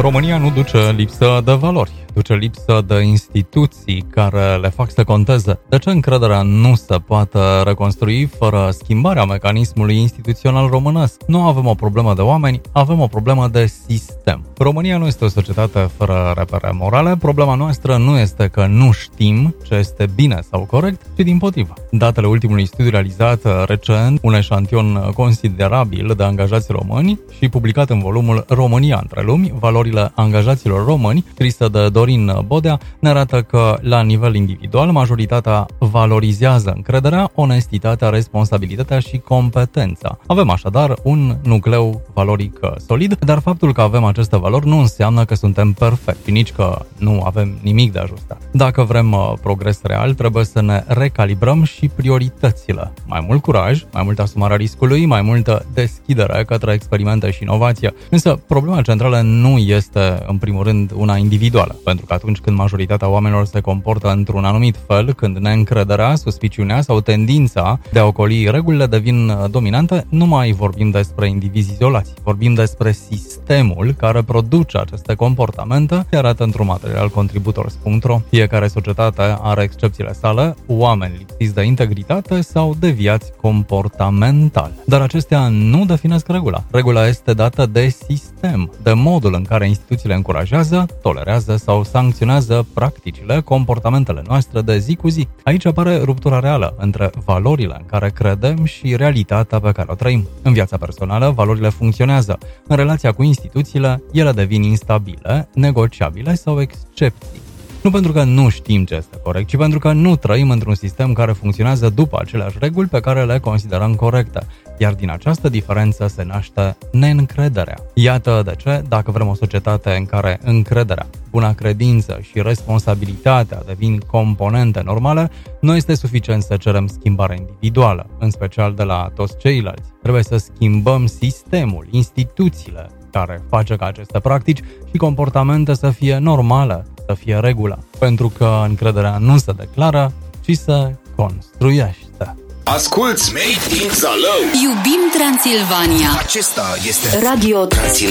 România nu duce lipsă de valori, duce lipsă de instituții care le fac să conteze. De ce încrederea nu se poate reconstrui fără schimbarea mecanismului instituțional românesc? Nu avem o problemă de oameni, avem o problemă de sistem. România nu este o societate fără repere morale. Problema noastră nu este că nu știm ce este bine sau corect, ci dimpotrivă. Datele ultimului studiu realizat recent, un eșantion considerabil de angajați români și publicat în volumul România între lumi, valorile angajaților români, scrisă de Dorin Bodea, ne arată că, la nivel individual, majoritatea valorizează încrederea, onestitatea, responsabilitatea și competența. Avem așadar un nucleu valoric solid, dar faptul că avem aceste valori nu înseamnă că suntem perfecti, nici că nu avem nimic de ajustat. Dacă vrem progres real, trebuie să ne recalibrăm și prioritățile. Mai mult curaj, mai multă asumarea riscului, mai multă deschidere către experimente și inovație. Însă, problema centrală nu este, în primul rând, una individuală. Pentru că atunci când majoritatea oamenilor se comportă într-un anumit fel, când neîncrederea, suspiciunea sau tendința de a ocoli regulile devin dominante, nu mai vorbim despre indivizi izolați. Vorbim despre sistemul care produce aceste comportamente, se arată într-un material contributors.ro. Fiecare societate are excepțiile sale, oameni lipsiți de integritate sau deviați comportamental. Dar acestea nu definesc regula. Regula este dată de sistem, de modul în care instituțiile încurajează, tolerează sau sancționează practicile, comportamentele noastre de zi cu zi. Aici apare ruptura reală între valorile în care credem și realitatea pe care o trăim. În viața personală, valorile funcționează. În relația cu instituțiile, ele devin instabile, negociabile sau excepții. Nu pentru că nu știm ce este corect, ci pentru că nu trăim într-un sistem care funcționează după aceleași reguli pe care le considerăm corecte. Iar din această diferență se naște neîncrederea. Iată de ce, dacă vrem o societate în care încrederea, buna credință și responsabilitatea devin componente normale, nu este suficient să cerem schimbarea individuală, în special de la toți ceilalți. Trebuie să schimbăm sistemul, instituțiile care face ca aceste practici și comportamente să fie normale, să fie regulă. Pentru că încrederea nu se declară, ci se construiește. Asculți Made in Zalău. Iubim Transilvania. Acesta este Radio Transilvania.